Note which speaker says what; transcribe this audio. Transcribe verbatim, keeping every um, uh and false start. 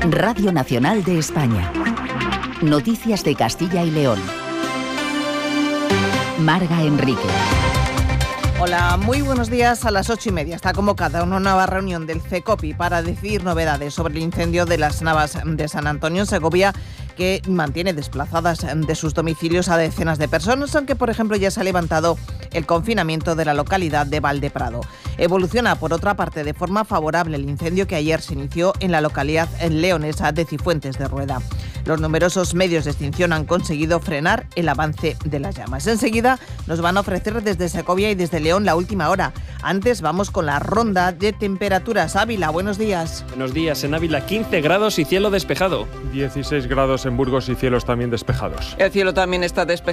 Speaker 1: Radio Nacional de España. Noticias de Castilla y León. Marga Enrique.
Speaker 2: Hola, muy buenos días. A las ocho y media está convocada una nueva reunión del CECOPI para decidir novedades sobre el incendio de las Navas de San Antonio en Segovia, que mantiene desplazadas de sus domicilios a decenas de personas, aunque por ejemplo ya se ha levantado el confinamiento de la localidad de Valdeprado. Evoluciona por otra parte de forma favorable el incendio que ayer se inició en la localidad leonesa de Cifuentes de Rueda. Los numerosos medios de extinción han conseguido frenar el avance de las llamas. Enseguida nos van a ofrecer desde Segovia y desde León la última hora. Antes vamos con la ronda de temperaturas. Ávila, buenos días.
Speaker 3: Buenos días. En Ávila quince grados y cielo despejado.
Speaker 4: dieciséis grados en Burgos y cielos también despejados.
Speaker 5: El cielo también está despejado.